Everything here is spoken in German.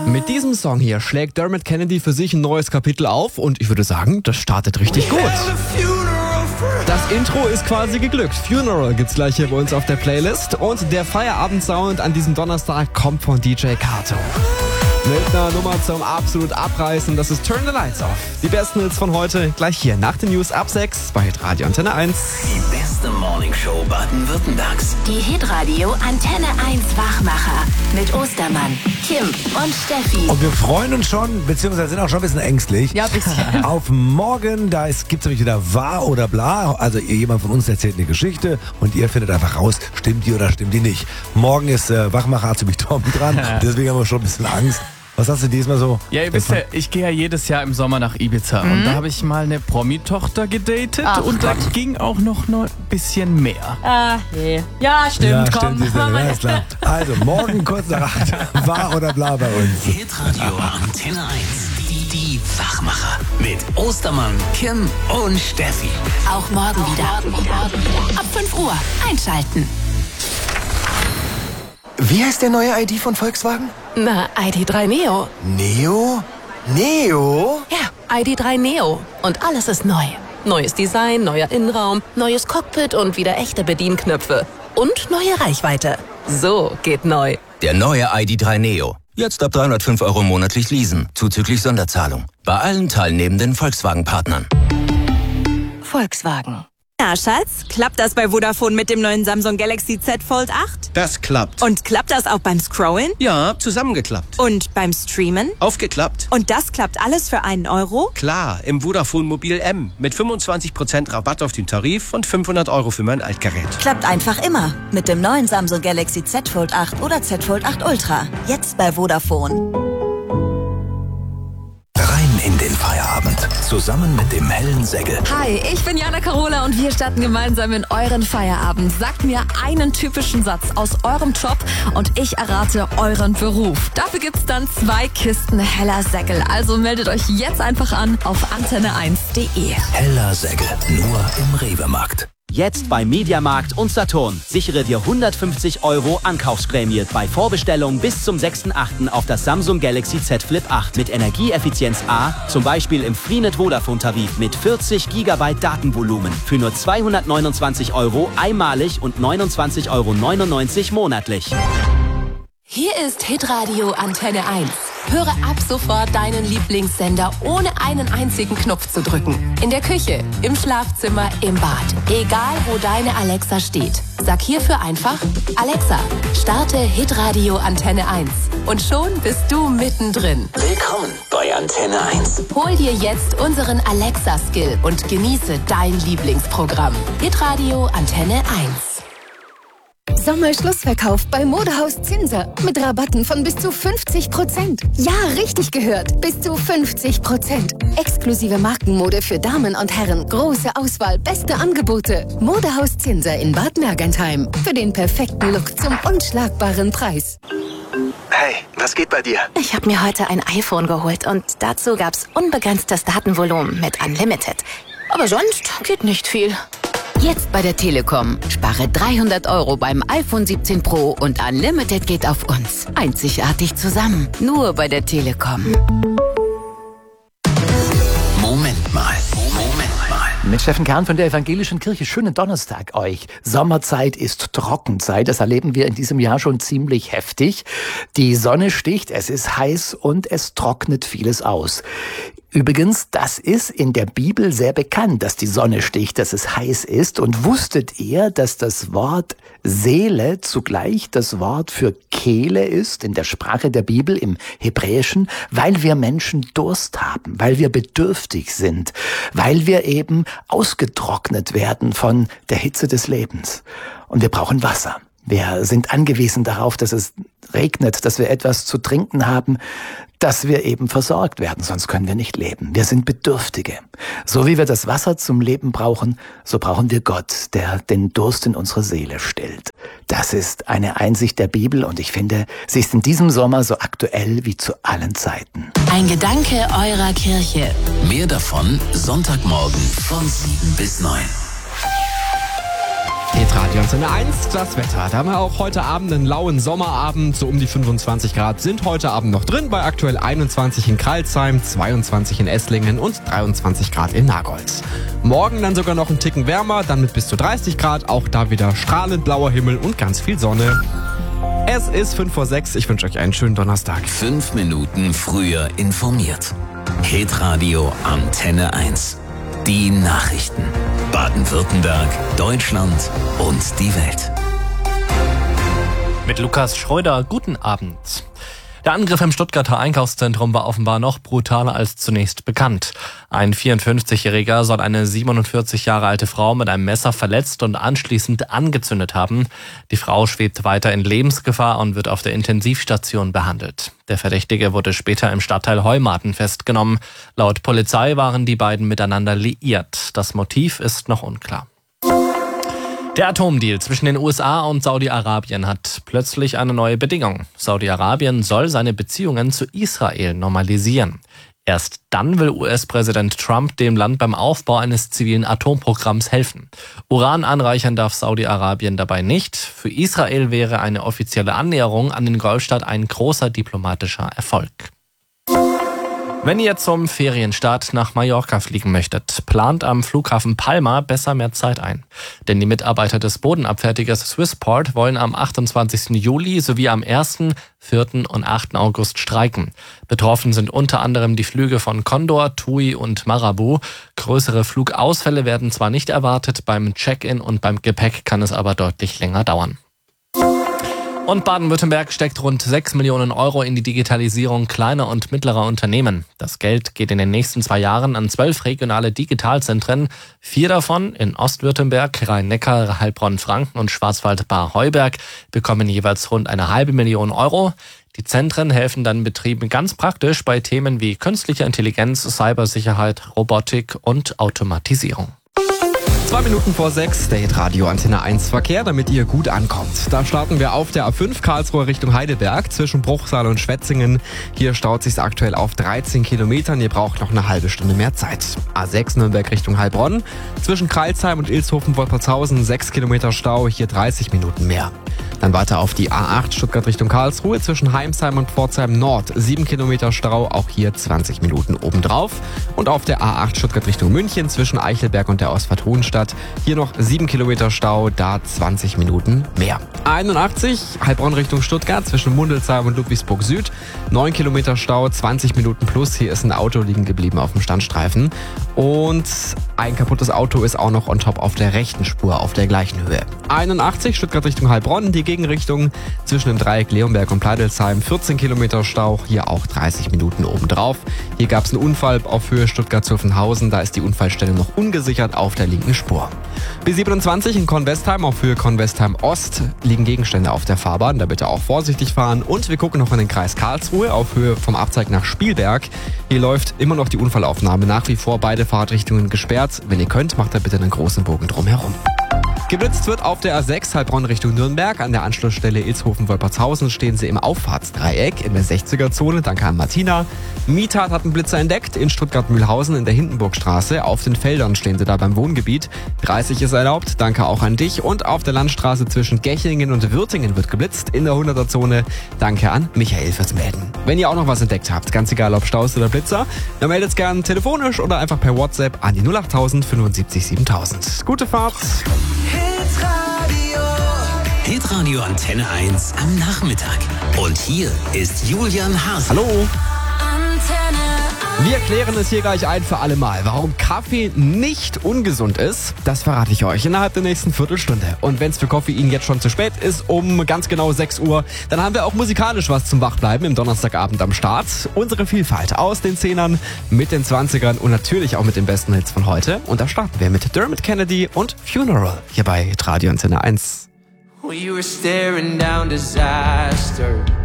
Mit diesem Song hier schlägt Dermot Kennedy für sich ein neues Kapitel auf und ich würde sagen, das startet richtig gut. Das Intro ist quasi geglückt. Funeral gibt's gleich hier bei uns auf der Playlist und der Feierabendsound an diesem Donnerstag kommt von DJ Kato. Mit einer Nummer zum absolut Abreißen, das ist Turn the Lights Off. Die besten Hits von heute gleich hier nach den News ab 6 bei Hitradio Antenne 1. Die beste Morningshow Baden-Württembergs. Die Hitradio Antenne 1 Wachmacher mit Ostermann, Kim und Steffi. Und wir freuen uns schon, beziehungsweise sind auch schon ein bisschen ängstlich. Ja, ein bisschen. Auf morgen, da gibt es nämlich wieder wahr oder bla. Also jemand von uns erzählt eine Geschichte und ihr findet einfach raus, stimmt die oder stimmt die nicht. Morgen ist Wachmacher Azubich Tom dran, deswegen haben wir schon ein bisschen Angst. Was hast du diesmal so? Ja, ihr wisst ja, ich gehe ja jedes Jahr im Sommer nach Ibiza und da habe ich mal eine Promi-Tochter gedatet und da ging auch noch ein bisschen mehr. Nee. Ja, stimmt, komm. Stimmt, ja, ist klar. Also, morgen kurz nach 8, wahr oder bla bei uns. Hitradio Antenne 1. Die Wachmacher mit Ostermann, Kim und Steffi. Auch morgen wieder. Ab 5 Uhr einschalten. Wie heißt der neue ID von Volkswagen? Na, ID3 Neo. Neo? Neo? Ja, ID3 Neo. Und alles ist neu. Neues Design, neuer Innenraum, neues Cockpit und wieder echte Bedienknöpfe. Und neue Reichweite. So geht neu. Der neue ID3 Neo. Jetzt ab 305 € monatlich leasen, zuzüglich Sonderzahlung. Bei allen teilnehmenden Volkswagen-Partnern. Volkswagen. Na, Schatz, klappt das bei Vodafone mit dem neuen Samsung Galaxy Z Fold 8? Das klappt. Und klappt das auch beim Scrollen? Ja, zusammengeklappt. Und beim Streamen? Aufgeklappt. Und das klappt alles für einen Euro? Klar, im Vodafone Mobil M. Mit 25% Rabatt auf den Tarif und 500 € für mein Altgerät. Klappt einfach immer. Mit dem neuen Samsung Galaxy Z Fold 8 oder Z Fold 8 Ultra. Jetzt bei Vodafone. Rein in den Feierabend. Zusammen mit dem hellen Säckel. Hi, ich bin Jana Carola und wir starten gemeinsam in euren Feierabend. Sagt mir einen typischen Satz aus eurem Job und ich errate euren Beruf. Dafür gibt's dann 2 Kisten heller Säckel. Also meldet euch jetzt einfach an auf antenne1.de. Heller Säckel. Nur im Rewe-Markt. Jetzt bei Mediamarkt und Saturn. Sichere dir 150 € Ankaufsprämie bei Vorbestellung bis zum 6.8. auf das Samsung Galaxy Z Flip 8 mit Energieeffizienz A, zum Beispiel im Freenet Vodafone Tarif mit 40 GB Datenvolumen für nur 229 € einmalig und 29,99 € monatlich. Hier ist Hitradio Antenne 1. Höre ab sofort deinen Lieblingssender, ohne einen einzigen Knopf zu drücken. In der Küche, im Schlafzimmer, im Bad. Egal, wo deine Alexa steht. Sag hierfür einfach, Alexa, starte Hitradio Antenne 1. Und schon bist du mittendrin. Willkommen bei Antenne 1. Hol dir jetzt unseren Alexa-Skill und genieße dein Lieblingsprogramm. Hitradio Antenne 1. Sommerschlussverkauf bei Modehaus Zinser mit Rabatten von bis zu 50%. Ja, richtig gehört, bis zu 50%. Exklusive Markenmode für Damen und Herren, große Auswahl, beste Angebote. Modehaus Zinser in Bad Mergentheim. Für den perfekten Look zum unschlagbaren Preis. Hey, was geht bei dir? Ich habe mir heute ein iPhone geholt und dazu gab's unbegrenztes Datenvolumen mit Unlimited. Aber sonst geht nicht viel. Jetzt bei der Telekom. Spare 300 € beim iPhone 17 Pro und Unlimited geht auf uns. Einzigartig zusammen. Nur bei der Telekom. Moment mal. Mit Steffen Kern von der Evangelischen Kirche. Schönen Donnerstag euch. Sommerzeit ist Trockenzeit. Das erleben wir in diesem Jahr schon ziemlich heftig. Die Sonne sticht, es ist heiß und es trocknet vieles aus. Übrigens, das ist in der Bibel sehr bekannt, dass die Sonne sticht, dass es heiß ist. Und wusstet ihr, dass das Wort Seele zugleich das Wort für Kehle ist in der Sprache der Bibel, im Hebräischen, weil wir Menschen Durst haben, weil wir bedürftig sind, weil wir eben ausgetrocknet werden von der Hitze des Lebens. Und wir brauchen Wasser. Wir sind angewiesen darauf, dass es regnet, dass wir etwas zu trinken haben, dass wir eben versorgt werden, sonst können wir nicht leben. Wir sind Bedürftige. So wie wir das Wasser zum Leben brauchen, so brauchen wir Gott, der den Durst in unserer Seele stillt. Das ist eine Einsicht der Bibel und ich finde, sie ist in diesem Sommer so aktuell wie zu allen Zeiten. Ein Gedanke eurer Kirche. Mehr davon Sonntagmorgen von 7 bis 9. Hitradio Antenne 1, das Wetter. Da haben wir auch heute Abend einen lauen Sommerabend. So um die 25 Grad sind heute Abend noch drin. Bei aktuell 21 in Crailsheim, 22 in Esslingen und 23 Grad in Nagold. Morgen dann sogar noch einen Ticken wärmer, dann mit bis zu 30 Grad. Auch da wieder strahlend blauer Himmel und ganz viel Sonne. Es ist 5:06. Ich wünsche euch einen schönen Donnerstag. 5 Minuten früher informiert. Hitradio Antenne 1. Die Nachrichten. Baden-Württemberg, Deutschland und die Welt. Mit Lukas Schreuder, guten Abend. Der Angriff im Stuttgarter Einkaufszentrum war offenbar noch brutaler als zunächst bekannt. Ein 54-Jähriger soll eine 47 Jahre alte Frau mit einem Messer verletzt und anschließend angezündet haben. Die Frau schwebt weiter in Lebensgefahr und wird auf der Intensivstation behandelt. Der Verdächtige wurde später im Stadtteil Heumaten festgenommen. Laut Polizei waren die beiden miteinander liiert. Das Motiv ist noch unklar. Der Atomdeal zwischen den USA und Saudi-Arabien hat plötzlich eine neue Bedingung. Saudi-Arabien soll seine Beziehungen zu Israel normalisieren. Erst dann will US-Präsident Trump dem Land beim Aufbau eines zivilen Atomprogramms helfen. Uran anreichern darf Saudi-Arabien dabei nicht. Für Israel wäre eine offizielle Annäherung an den Golfstaat ein großer diplomatischer Erfolg. Wenn ihr zum Ferienstart nach Mallorca fliegen möchtet, plant am Flughafen Palma besser mehr Zeit ein. Denn die Mitarbeiter des Bodenabfertigers Swissport wollen am 28. Juli sowie am 1., 4. und 8. August streiken. Betroffen sind unter anderem die Flüge von Condor, TUI und Marabu. Größere Flugausfälle werden zwar nicht erwartet, beim Check-in und beim Gepäck kann es aber deutlich länger dauern. Und Baden-Württemberg steckt rund 6 Millionen Euro in die Digitalisierung kleiner und mittlerer Unternehmen. Das Geld geht in den nächsten 2 Jahren an 12 regionale Digitalzentren. 4 davon in Ostwürttemberg, Rhein-Neckar, Heilbronn-Franken und Schwarzwald-Baar-Heuberg bekommen jeweils rund 500.000 Euro. Die Zentren helfen dann Betrieben ganz praktisch bei Themen wie künstlicher Intelligenz, Cybersicherheit, Robotik und Automatisierung. 2 Minuten vor 6, der Hitradio Antenne 1 Verkehr, damit ihr gut ankommt. Da starten wir auf der A5 Karlsruhe Richtung Heidelberg zwischen Bruchsal und Schwetzingen. Hier staut sich aktuell auf 13 Kilometern. Ihr braucht noch eine halbe Stunde mehr Zeit. A6 Nürnberg Richtung Heilbronn. Zwischen Crailsheim und Ilshofen-Wolpertshausen 6 Kilometer Stau, hier 30 Minuten mehr. Dann weiter auf die A8 Stuttgart Richtung Karlsruhe zwischen Heimsheim und Pforzheim Nord. 7 Kilometer Stau, auch hier 20 Minuten obendrauf. Und auf der A8 Stuttgart Richtung München zwischen Eichelberg und der Ausfahrt Hohenstadt. Hier noch 7 Kilometer Stau, da 20 Minuten mehr. A81 Heilbronn Richtung Stuttgart zwischen Mundelsheim und Ludwigsburg Süd. 9 Kilometer Stau, 20 Minuten plus. Hier ist ein Auto liegen geblieben auf dem Standstreifen. Und ein kaputtes Auto ist auch noch on top auf der rechten Spur auf der gleichen Höhe. 81 Stuttgart Richtung Heilbronn, die Gegenrichtung zwischen dem Dreieck Leonberg und Pleidelsheim. 14 Kilometer Stau, hier auch 30 Minuten obendrauf. Hier gab es einen Unfall auf Höhe Stuttgart-Zuffenhausen. Da ist die Unfallstelle noch ungesichert auf der linken Spur. B27 in Kornwestheim auf Höhe Kornwestheim Ost liegen Gegenstände auf der Fahrbahn. Da bitte auch vorsichtig fahren. Und wir gucken noch in den Kreis Karlsruhe auf Höhe vom Abzweig nach Spielberg. Hier läuft immer noch die Unfallaufnahme. Nach wie vor beide Fahrtrichtungen gesperrt. Wenn ihr könnt, macht da bitte einen großen Bogen drumherum. Geblitzt wird auf der A6 Heilbronn Richtung Nürnberg. An der Anschlussstelle Ilshofen-Wolpertshausen stehen sie im Auffahrtsdreieck in der 60er-Zone. Danke an Martina. Mietat hat einen Blitzer entdeckt in Stuttgart-Mühlhausen in der Hindenburgstraße. Auf den Feldern stehen sie da beim Wohngebiet. 30 ist erlaubt. Danke auch an dich. Und auf der Landstraße zwischen Gechingen und Würtingen wird geblitzt in der 100er-Zone. Danke an Michael fürs Melden. Wenn ihr auch noch was entdeckt habt, ganz egal ob Staus oder Blitzer, dann meldet es gern telefonisch oder einfach per WhatsApp an die 08000 75 7000. Gute Fahrt! Hitradio Antenne 1 am Nachmittag. Und hier ist Julian Haas. Hallo! Wir klären es hier gleich ein für alle Mal. Warum Kaffee nicht ungesund ist, das verrate ich euch innerhalb der nächsten Viertelstunde. Und wenn es für Koffein jetzt schon zu spät ist, um ganz genau 6 Uhr, dann haben wir auch musikalisch was zum Wachbleiben im Donnerstagabend am Start. Unsere Vielfalt aus den 10ern, mit den 20ern und natürlich auch mit den besten Hits von heute. Und da starten wir mit Dermot Kennedy und Funeral hier bei Radio Antenne 1. We were staring down disaster.